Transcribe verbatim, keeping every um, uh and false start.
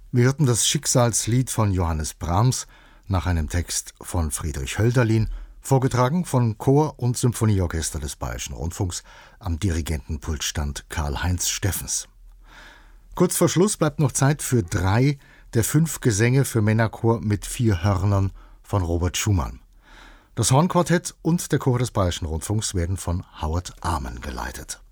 Wir hörten das Schicksalslied von Johannes Brahms nach einem Text von Friedrich Hölderlin, vorgetragen von Chor und Symphonieorchester des Bayerischen Rundfunks. Am Dirigentenpult stand Karl-Heinz Steffens. Kurz vor Schluss bleibt noch Zeit für drei der fünf Gesänge für Männerchor mit vier Hörnern von Robert Schumann. Das Hornquartett und der Chor des Bayerischen Rundfunks werden von Howard Amen geleitet.